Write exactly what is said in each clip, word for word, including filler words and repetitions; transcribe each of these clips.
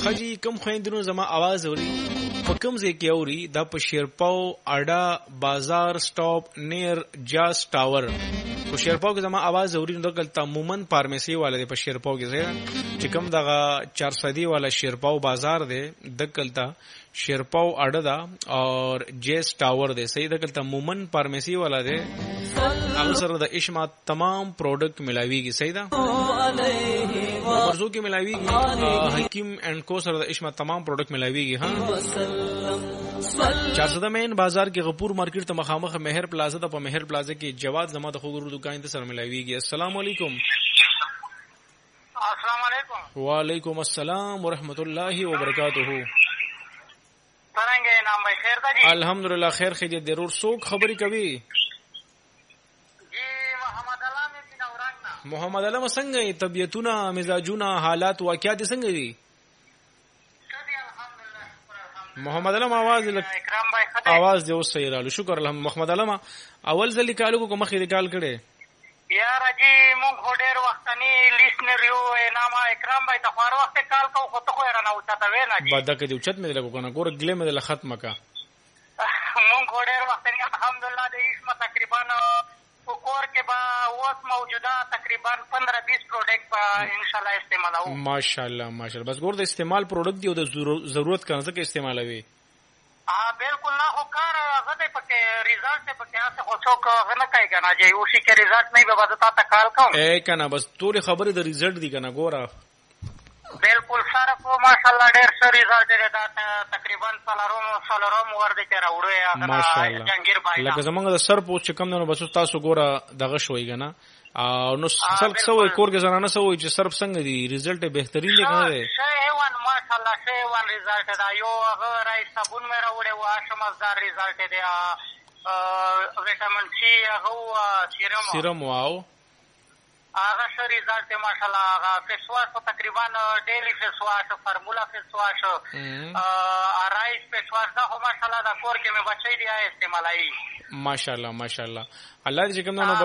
خجی کم خويندنو زما आवाज اوري په کوم ځای کې اوري دا په شیرپاو اډا بازار سټاپ نیر جاس ټاور په شیرپاو کې زما आवाज اوري نو دلته مومن فارمیسي والے په شیرپاو کې ځای چې کوم دغه چار سو دی والا شیرپاو بازار دی دکلتا شیرپاو اډا دا اور جیس ټاور دی صحیح دکلتا مومن فارمیسي والا دی هغه سره د اشما تمام پروډکټ ملاويږي صحیح دا ورزو کې ملاويږي حکیم اینڈ کو سره د اشما تمام پروډکټ ملاويږي ها چار سو د مین بازار کې غپور مارکیټ ته مخامخ مهر پلازا د په مهر پلازا کې جواد زما د خوګرو دکان ته سره ملاويږي. السلام علیکم. السلام علیکم. وعلیکم السلام ورحمۃ اللہ وبرکاتہ. څنګه نام خیر دا جی؟ الحمدلله خیر خیریت ضرور. څوک خبري کوي؟ جی محمد علام بن اورنګ. محمد علام څنګه طبيعتونه مزاجونه حالات واقعات څنګه دي؟ محمد علام आवाज اکرام بھائی خدای आवाज دی اوس صحیح رالو. شکر الحمد. محمد علام اول ځل کالو کو مخې د کال کړي یار جی مونږ هډر وختنی لیسنر یو نامه اکرام بھائی ته خور وخت کال کو خو ته خو رانه اوچته وینا جی بعد کې د چت مې لګو کنه ګور ګله مې له ختمه کا مونږ هډر وختنی الحمدلله د اسمه تقریبا کور کې با اوس موجوده تقریبا پندرہ بیس پروډکټ ان شاء الله استعمالو. ماشاءالله ماشاءالله. بس ګور د استعمال پروډکټ دی او د ضرورت کنه څه استعمالوي. ها بالکل نه هو کار غته پکې ریزلټ پکې اسه خو څوک غنه کوي کنه چې اوسې کې ریزلټ نه به بده تا کال کوم اے کنه بس ټول خبره د ریزلټ دی کنه ګوره بالکل سره کو ماشاءالله ډېر ښه ریزلټ دی دا تقریبا څلورم څلورم ور دي چې راوړی هغه جنگیر بای لکه زمونږ د سر پوس چې کم نه بس تاسو ګوره دغه شوي کنه او نو خلک سوې کور کې زنانه سوې چې سر څنګه دی ریزلټ بهترین دی کنه دی شه وان ماشاءالله شه وان ریزلټ دا یو هغه راي صابون مې راوړی و شمزدار ریزلټ دی وټامین سی هغه سیرم سیرم واو هغه ښه ریزلټ دی ماشاءالله. هغه فیس واش تقریبا ډیلی فیس واش فارمولا فیس واش رایس فیس واش دا خو ماشاءالله دا کور کې مې بچی دی استعمالوي. ماشاءالله ماشاءالله. الله دې کوم نو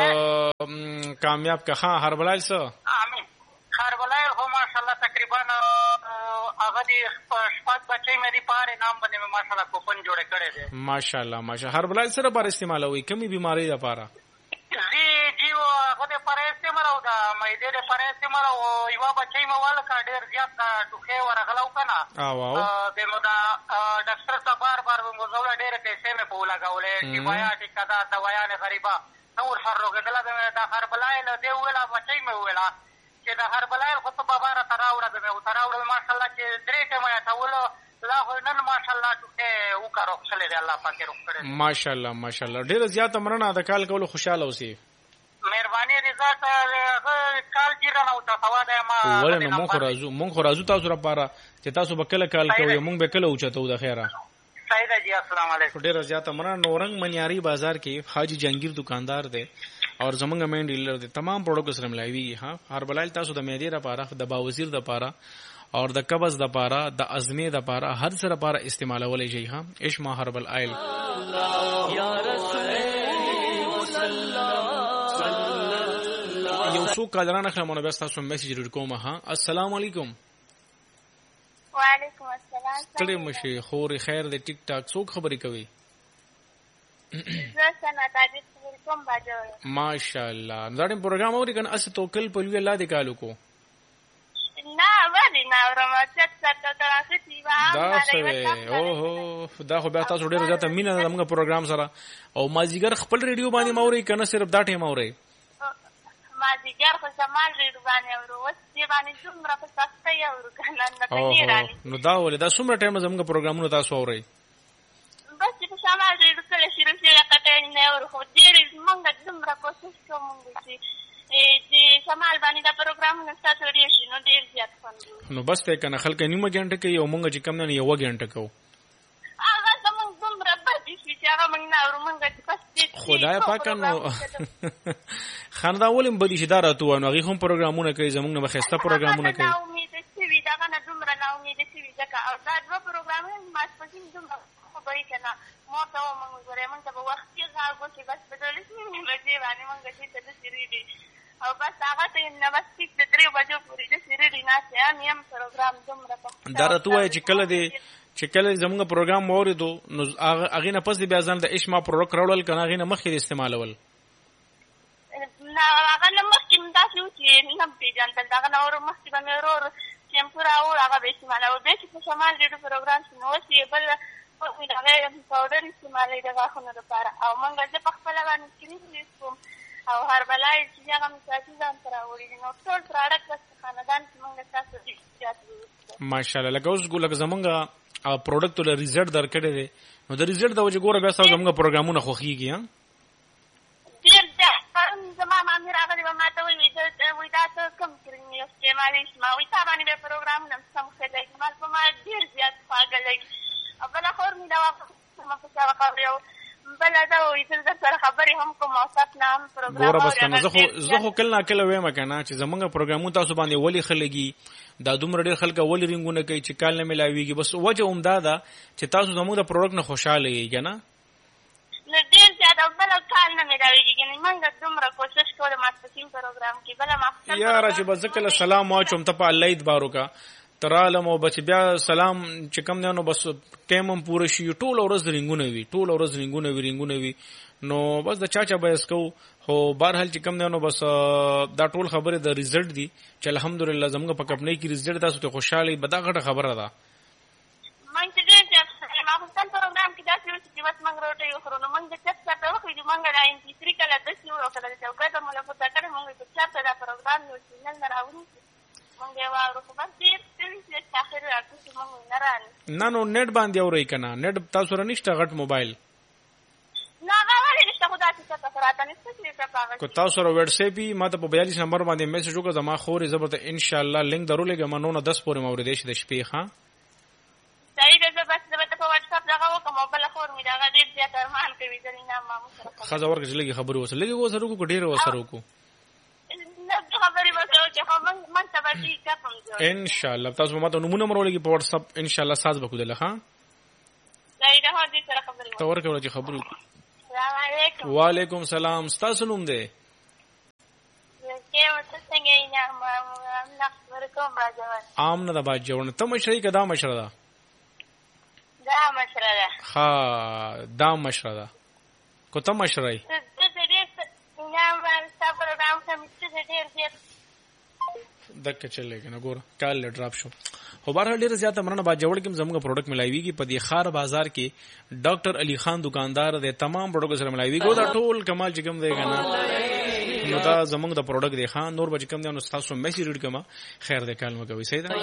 بس کامیاب کا ها هر بلال سره امين. هر بلال خو ماشاءالله تقریبا هغه دې شپږ بچی مې دی پاره نام باندې مې ماشاءالله کوپن جوړ کړی دی. ماشاءالله ماشاءالله. هر بلال سره بار استعمالوي کمی بیماری لپاره جی جی هغه دې پر استعمالو دا مې دې پر استعمالو یو بچی مې ول کا ډېر زیات ټوخه ورغلو کنه او واو به مو دا ډاکټر ته بار بار مو زول ډېر پیسې مې په لګولې چې بیا چې کدا دوايان غریبا نور هر روګدل دا هر بلای له دی ویلا بچی مې ویلا چې دا هر بلای خو په بابا تراوړه به مو تراوړه ماشاءالله چې درې ته مې تاولو لا خو نن ماشاءالله ټوخه وکړو خلې دی الله پاک روکړي ماشاءالله ماشاءالله. ډېر زیات مرنه د کال کولو خوشاله اوسئ. مهرباني رضا ته کال جیرانه او تاسو دا ما ولنه مونږ راځو مونږ راځو تاسو لپاره چې تاسو به کله کال کوي مونږ به کله اوچتو د خیره. صحیح ده جی. السلام علیکم. ډېر زیات مرنه. نورنګ منیاری بازار کې حاجی جنگیر دکاندار دی اور زمونږ مین ډیلر دی. تمام پروډکټ سره ملایوي. ها هر بلال تاسو د معدې لپاره د باوزیر لپاره اور د قبض د پاره د ازمه د پاره هر سره لپاره استعمالولای شي. ها اشما هربل آیل یا رسول یو څو کادرانه خلمونه بس تاسو میسج ورکو کوم. ها السلام علیکم. وعلیکم السلام. کله مشه خور خیر د ټیک ټاک څوک خبرې کوي؟ زه سنا تاجد کوم باجو. ماشاءالله. زړه پروګرام اوري کنه اس توکل په لوی الله دې کالو کو نه ولی نه ورما چې څه تاسو تی دا څه اوه دا خو بیا تاسو ډېر زیاته مینه زموږ پروګرام سره او مازیګر خپل ریډیو باندې موري کنه صرف دا ټیم اوري مازیګر خو زمال ریډیو باندې اورو وس دی باندې څومره په سخته یو ورکنه نه پېرانی نو دا ولې دا څومره ټایم زموږ پروګرامونه تاسو اوري بس په شمال ریډیو کله شروع شي راکټه نه اورو خو ډېر مونږ څومره کوشش کوو چې چې شمال باندې دا پروګرام نشته ډېر شي نو ډېر زیات خوند نو بس ته کنه خلک نیمه غنټه کې یو مونږ چې کم نه یو غنټه کوو هغه زمونږ دومره بدې شي چې هغه مونږ نه اورو مونږ چې بس خدای پاک نو خندا ولیم بدې شي دا راته نو هغه هم پروګرامونه کوي زمونږ نه بخښته پروګرامونه کوي نو امید شي دا کنه دومره نه امید شي ځکه او دا دوه پروګرامونه ما سپکین دومره خبرې کنه مو ته مونږ غواړم چې په وخت کې هغه چې بس بدل شي مونږ دې باندې مونږ چې څه سری دي او بس هغه ته نه بس ټیک د درې بجو پورې د سیریډي ناسه ام یم پروګرام دومره په دا راته وایي چې کله دی چې کله زموږ پروګرام واوریدو نو هغه نه پس بیا ځان د اشما پروډکټ راوړل کنه هغه نه مخکې استعمالول نه هغه نه مخکې تاسو چې نه پیژندل دا نه ور مخکې به مې ورور شیمپو راوړ هغه به استعمالول به چې په شمال ډېر پروګرام شنو چې بل په دا غیر پاوډر استعمالي د غاښونو لپاره او موږ چې په خپل باندې کړی کوم او هر بلای چې هغه مساجي ځان تر وړي نو ټول پروډکټ بس خاندان چې موږ تاسو دې جاتو ماشاءالله لکه اوس ګول زمونږ پروډکټ له ریزلټ درکړی دی نو د ریزلټ د وجه ګوره بیا تاسو زمونږ پروګرامونه خوښیږي ها ډېر ځکه زما مامي راغلي به ما ته وایي چې وایي دا ته کوم کریمي استعمالوي ما وایي تا باندې به پروګرامونه سم ښه لګي ما په ما ډېر زیات خواږه لګي او بله خور مې دا ما په چا وقابل بله دا وایي چې زه سره خبرې هم کوم او سات نه هم پروګرام ګوره بس کنه زه خو کله ناکله وایم کنه چې زمونږ پروګرامونه تاسو باندې ولې ښه لګي دا دومره ډېر خلک ولې رنګونه کوي چې کال نه ملاویږي بس وجه عمده ده چې تاسو زموږ د پروډکټ نه خوشاله یې کنه نو ډېر زیات او بل کال نه ملاویږي کنه موږ دومره کوشش کوو ماسپسین پروګرام کې بل ما یاره چې بس کله سلام واچوم ته په الله دې بارو کا ترالم او بچ بیا سلام چې کم نه نو بس ټیم هم پوره شي ټول ورځ رنګونه وي ټول ورځ رنګونه وي رنګونه وي نو بس د چاچا بس کو هو بهرحال چې کم نه نو بس دا ټول خبره د ریزلټ دی چې الحمدلله زموږ په کمپنۍ کې ریزلټ تاسو ته خوشاله به دا غټه خبره ده مونږ چې ما په څن پروګرام کې دا چې بس موږ روټي یو خورو نو موږ چې څه ته وخت دې موږ راځي چې تری کله د څه یو کله چې وګړه موږ په تا کړه موږ چې څه دا پروګرام نو چې نن راوړو موږ یې وارو په دې چې تاسو راځي موږ نه راځي نه نو نت باندې اوري کنه نت تاسو را نشته غټ موبایل نه غواړي نشته خدای څخه تاسو راته نشته چې تاسو کو تاسو را واتس اپ ما ته په بیالیس نمبر باندې میسج وکړه زما خورې زبرته ان شاء الله لینک درولېګم نو نه دس پورې مورید شي د شپې ها صحیح ده بس زبرته په واتس اپ لغه وکم او بل خور مې دا ډېر زیات ارمان کوي ځنې نه ما سره خزا ورکه چې لګي خبرو وسه لګي وسه ورکو ډېر وسه ورکو ان شاء الله تاسو ماته نمونه مرولېږي په واتس اپ ان شاء الله ساز بکو دله ها صحیح ده هدي سره خبرې تو ورکه ورته خبرو السلام علیکم وعلیکم السلام تاسو نوم دی کې وته څنګه یې نه ما ورکوم راځه عام نه د باجوړ ته مشري کدا مشره ده دا مشره ده ها دا مشره ده کو ته مشري دک چلے کنه ګور کال ډراپ شو خو بهر ډیر زیاته مرنه با جوړ کې زموږ پروډکټ ملایويږي په دې خار بازار کې ډاکټر علي خان دکاندار د تمام پروډکټ سره ملایويږي دا ټول کمال چې کوم دی کنه نو دا زموږ د پروډکټ دی خان نور بچ کم دی نو تاسو میسج ریډ کما خیر د کال مګوي صحیح ده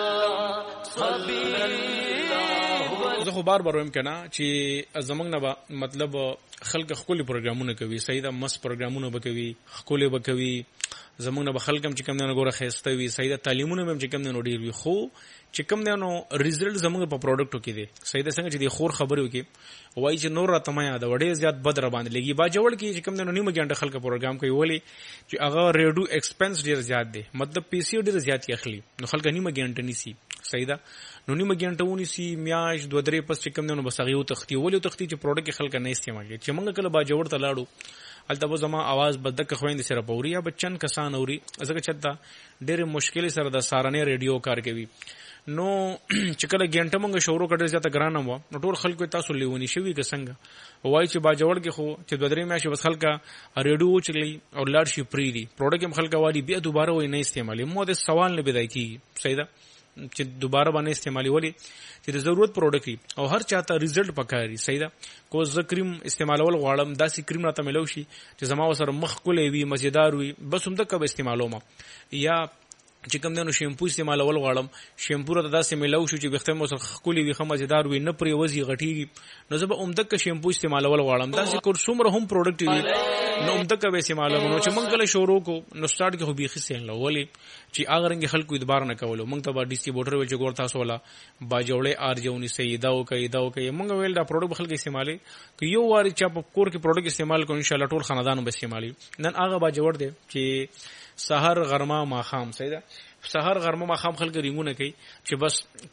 زه خو بار بار وایم کنه چې زموږ نه مطلب خلک خپل پروګرامونه کوي صحیح ده مس پروګرامونه وکوي خپل وکوي زموږ نه خلکم چې کم نه غوړه خسته وي صحیح ده تعلیمونه هم چې کم نه ډیر وي خو چې کم نه ریزلټ زموږ په پروډکټو کې دي صحیح ده څنګه چې د خور خبرو کې وایي چې نور راته ما یاد وړي زیات بد را باندې لګي با جوړ کې چې کم نه نیمه ګنټه خلک پروګرام کوي ولی چې هغه ریډو ایکسپنس ډیر زیات دی مطلب پی سی ډیر زیات کې اخلي نو خلک نیمه ګنټه نیسی صحیح ده نو نیمه ګنټه ونی سي میاش دوه درې پس چې کم نه بس هغه تختی ولی تختی چې پروډکټ خلک نه استعمالي چې موږ کله با جوړ ته لاړو البته زما आवाज بدک خويند سره پوري یا بچن کسان اوري ازګه چتا ډېر مشکل سره د سارنه ریډیو کار کوي نو چې کله ګنټه مونږ شروع کړل ځته ګرانه و نو ټول خلکو تاسو لیونی شوی که څنګه وای چې با جوړ کې خو چې دوه درې میاشتې بس خلک ریډیو چلی او لاړ شي پری دي پروډکټ هم خلک والی بیا دوباره وای نه استعمالي مو د سوال نه بدای کی صحیح ده چې دوباره باندې استعمالي ولی چې د ضرورت پروډکټ او هر چاته ریزلټ پکاري صحیح ده کو ز کریم استعمالول غواړم داسې کریم راته ملو شي چې زما سره مخ کولې وي مزیدار وي بس هم د کب استعمالوم یا چې کوم دنو شیمپو استعمالول غواړم شیمپو را داسې ملو شو چې بخته مو سره خولي وي خمزیدار وي نه پرې وځي غټيږي نو زه به عمدک شیمپو استعمالول غواړم داسې کور څومره هم پروډکټ وي نو عمدک به استعمالوم نو چې مونږ کله شروع کو نو سٹارټ کې خو بيخي سین لولې چې اگر رنګ خلکو ادبار نه کولو مونږ ته با ډیسټریبیوټر وچ ګور تاسو ولا با جوړې ار جونی سیدا او کوي دا او کوي مونږ ویل دا پروډکټ خلک استعمالي که یو واري چې په کور کې پروډکټ استعمال کو ان شاء الله ټول خاندانو به استعمالي نن هغه با جوړ دی چې سحر غرمه ماخام سیدا سحر غرمه ماخام خلک رینګونه کوي چې بس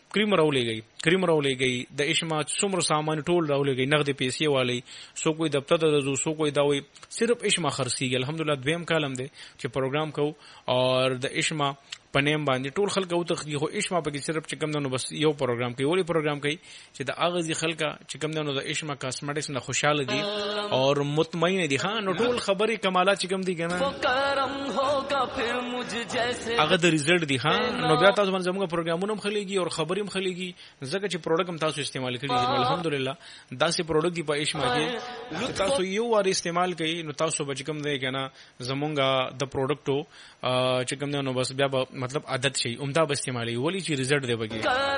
کریم راولېږي کریم راولېږي د اشما څومره سامان ټول راولېږي نغدي پیسې والی سو کوئی دفتر د زو سو کوئی دا وي صرف اشما خرسيږي الحمدلله دویم کالم دی چې پروګرام کو اور د اشما پنیم باندې ټول خلک او تخدي خو اشما په کې صرف چې کم نه بس یو پروګرام کوي ولی پروګرام کوي چې د اغازي خلکا چې کم نه د اشما کاسمیټکس نه خوشاله دي اور مطمئن دي ها نو ټول خبري کمالات چې کم دي کنه هغه د ریزلټ دي ها نو بیا تاسو باندې زموږ پروګرامونه هم خليږي او خبري هم خليږي ځکه چې پروډکټ هم تاسو استعمال کړی دي الحمدلله دا سي پروډکټ دی په اشما کې تاسو یو وار استعمال کړئ نو تاسو به کم دی کنه زمونږه د پروډکټو چې کم نه نو بس بیا مطلب عادت شي عمده به استعمالي ولی چې ریزلټ دی بګي